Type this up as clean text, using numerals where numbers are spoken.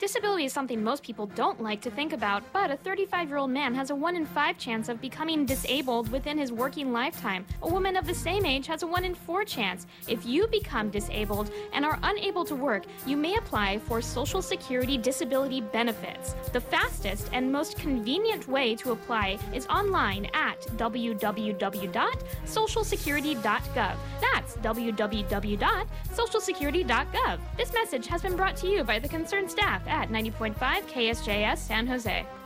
Disability is something most people don't like to think about, but a 35-year-old man has a 1 in 5 chance of becoming disabled within his working lifetime. A woman of the same age has a 1 in 4 chance. If you become disabled and are unable to work, you may apply for Social Security disability benefits. The fastest and most convenient way to apply is online at www.socialsecurity.gov. That's www.socialsecurity.gov. This message has been brought to you by the concerned staff at 90.5 KSJS San Jose.